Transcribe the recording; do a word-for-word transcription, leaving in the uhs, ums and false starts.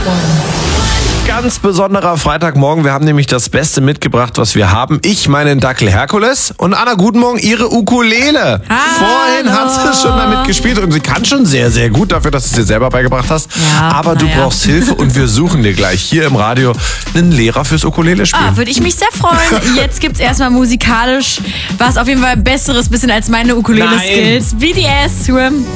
Ganz besonderer Freitagmorgen. Wir haben nämlich das Beste mitgebracht, was wir haben. Ich meinen Dackel Herkules und Anna, guten Morgen, ihre Ukulele. Hallo. Vorhin hat sie schon damit gespielt und sie kann schon sehr, sehr gut dafür, dass du es dir selber beigebracht hast. Ja, Aber du ja. brauchst Hilfe und wir suchen dir gleich hier im Radio einen Lehrer fürs Ukulele spielen. Ah, würde ich mich sehr freuen. Jetzt gibt's erstmal musikalisch was auf jeden Fall Besseres bisschen als meine Ukulele-Skills. B D S, Swim.